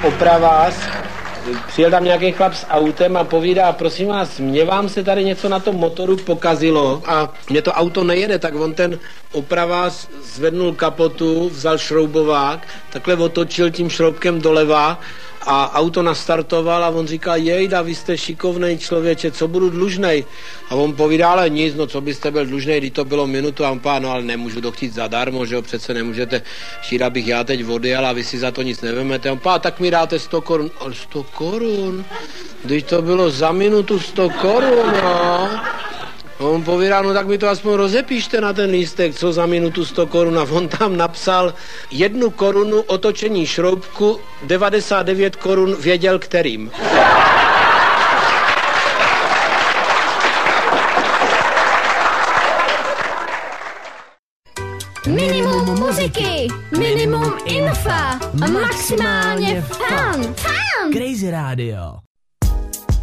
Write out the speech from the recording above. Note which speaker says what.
Speaker 1: opravář, přijel tam nějaký chlap s autem a povídá, prosím vás, mě vám se tady něco na tom motoru pokazilo a mě to auto nejede, tak on ten opravář zvednul kapotu, vzal šroubovák, takhle otočil tím šroubkem doleva a auto nastartoval a on říká, jejda, vy jste šikovnej člověče, co budu dlužnej? A on povídá, ale nic, no co byste byl dlužnej, když to bylo minutu a on pá, no ale nemůžu to chtít zadarmo, že jo, přece nemůžete chtít, abych já teď odjel a vy si za to nic nevemete. On pá, tak mi dáte 100 korun. Ale 100 korun? Když to bylo za minutu 100 korun, no. A on povídá, no tak mi to aspoň rozepíšte na ten lístek, co za minutu 100 korun. A on tam napsal 1 korunu otočení šroubku, 99 korun věděl kterým.
Speaker 2: Minimum muziky, minimum infa, maximálně fun.
Speaker 3: Crazy Radio.